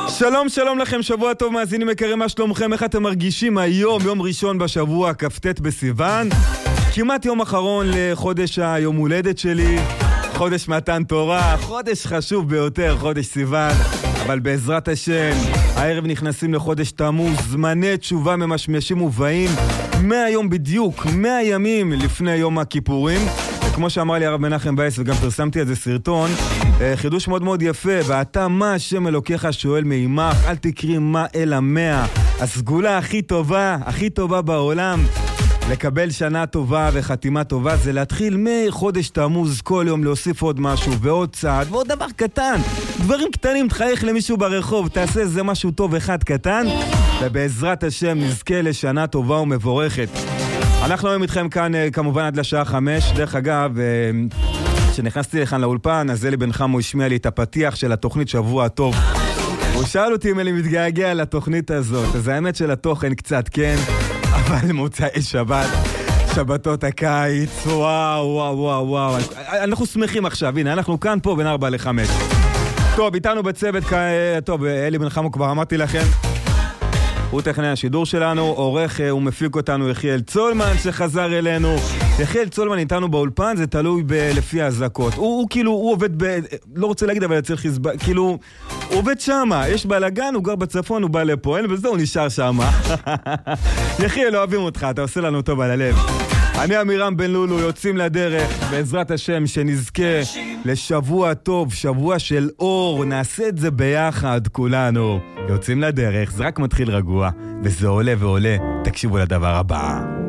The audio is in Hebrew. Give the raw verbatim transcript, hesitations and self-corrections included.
שלום שלום לכם, שבוע טוב מאזינים יקרים, מה שלומכם? איך אתם מרגישים היום, יום ראשון בשבוע, כ"ט בסיוון, כמעט יום אחרון לחודש היום הולדת שלי, חודש מתן תורה, חודש חשוב ביותר, חודש סיוון, אבל בעזרת השם הערב נכנסים לחודש תמוז, זמני תשובה ממשמשים ובאים, מאה יום בדיוק, מאה ימים לפני יום הכיפורים. כמו שאמר לי הרב מנחם בייס, וגם פרסמתי איזה סרטון, חידוש מאוד מאוד יפה, ואתה מה השם אלוקיך שואל מעמך, אל תקרי מה אל המאה, הסגולה הכי טובה, הכי טובה בעולם, לקבל שנה טובה וחתימה טובה, זה להתחיל מחודש תמוז כל יום להוסיף עוד משהו ועוד צעד ועוד דבר קטן, דברים קטנים, תחייך למישהו ברחוב, תעשה איזה משהו טוב אחד קטן, ובעזרת השם נזכה לשנה טובה ומבורכת. אנחנו היום איתכם כאן כמובן עד לשעה חמש. דרך אגב, כשנכנסתי לכאן לאולפן, אז אלי בן חמו השמיע לי את הפתיח של התוכנית שבוע טוב. הוא שאל אותי אם אני מתגעגע לתוכנית הזאת, אז האמת של התוכן קצת כן, אבל מוצאי שבת, שבתות הקיץ, וואו וואו וואו וואו, אנחנו שמחים עכשיו, הנה אנחנו כאן פה בין ארבע לחמש. טוב, איתנו בצוות, טוב, אלי בן חמו כבר אמרתי לכם, הוא טכנאי השידור שלנו, עורך ומפיק אותנו יחיאל צולמן שחזר אלינו. יחיאל צולמן איתנו באולפן, זה תלוי ב- לפי ההזקות. הוא, הוא כאילו, הוא עובד ב... לא רוצה להגיד, אבל צריך חזבה, כאילו, הוא עובד שמה, יש בלגן, הוא גר בצפון, הוא בא לפה, אין בזה, הוא נשאר שמה. יחיאל, אוהבים אותך, אתה עושה לנו טוב על הלב. אני אמירם בן לולו, יוצאים לדרך, בעזרת השם שנזכה לשבוע טוב, שבוע של אור, נעשה את זה ביחד כולנו. יוצאים לדרך, זה רק מתחיל רגוע, וזה עולה ועולה, תקשיבו לדבר הבא.